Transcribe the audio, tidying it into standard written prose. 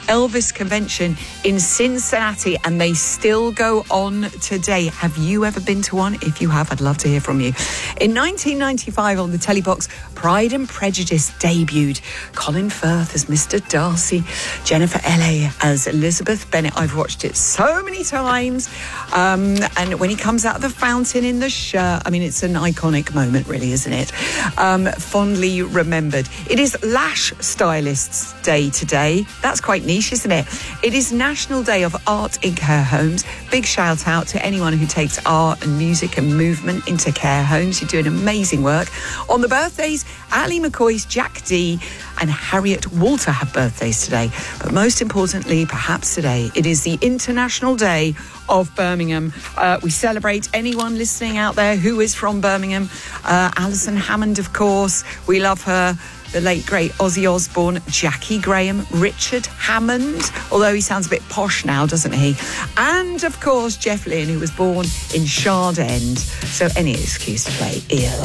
Elvis Convention in Cincinnati, and they still go on today. Have you ever been to one? If you have, I'd love to hear from you. In 1995 on the telly box, Pride and Prejudice debuted. Colin Firth as Mr. Darcy, Jennifer L.A. as Elizabeth Bennet. I've watched it so many times. And when he comes out of the fountain in the shirt, I mean, it's an iconic moment, really, isn't it? Fondly remembered. It is Lash Stylists Day today. That's quite niche, isn't it? It is National Day of Art in Care Homes. Big shout out to anyone who takes art and music and movement into care homes. You're doing amazing work. On the birthdays, Ali McCoy's Jack D and Harriet Walter have birthdays today. But most importantly, perhaps today, it is the International Day of Birmingham. We celebrate anyone listening out there who is from Birmingham. Alison Hammond, of course. We love her. The late, great Ozzy Osbourne, Jackie Graham, Richard Hammond, although he sounds a bit posh now, doesn't he? And, of course, Jeff Lynne, who was born in Shard End. So any excuse to play ELO.